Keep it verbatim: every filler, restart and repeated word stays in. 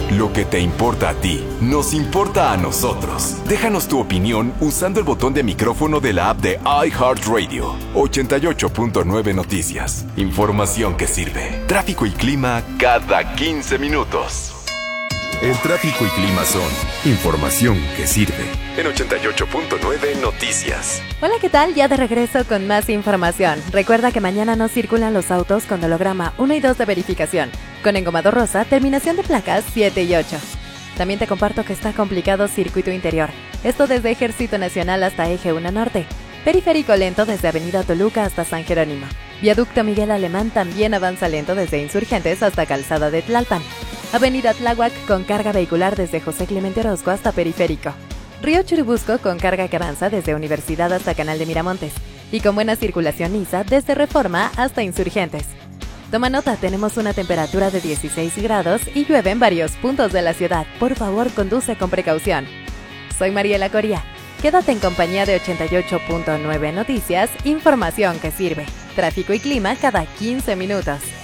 Lo que te importa a ti, nos importa a nosotros. Déjanos tu opinión usando el botón de micrófono de la app de iHeartRadio. ochenta y ocho punto nueve Noticias. Información que sirve. Tráfico y clima cada quince minutos. El tráfico y clima son información que sirve. En ochenta y ocho punto nueve Noticias. Hola, ¿qué tal? Ya de regreso con más información. Recuerda que mañana no circulan los autos con holograma uno y dos de verificación, con engomado rosa, terminación de placas siete y ocho. También te comparto que está complicado circuito interior. Esto desde Ejército Nacional hasta Eje uno Norte. Periférico lento desde Avenida Toluca hasta San Jerónimo. Viaducto Miguel Alemán también avanza lento desde Insurgentes hasta Calzada de Tlalpan. Avenida Tláhuac con carga vehicular desde José Clemente Orozco hasta Periférico. Río Churubusco con carga que avanza desde Universidad hasta Canal de Miramontes. Y con buena circulación Niza desde Reforma hasta Insurgentes. Toma nota, tenemos una temperatura de dieciséis grados y llueve en varios puntos de la ciudad. Por favor, conduce con precaución. Soy Mariela Coria. Quédate en compañía de ochenta y ocho punto nueve Noticias, información que sirve. Tráfico y clima cada quince minutos.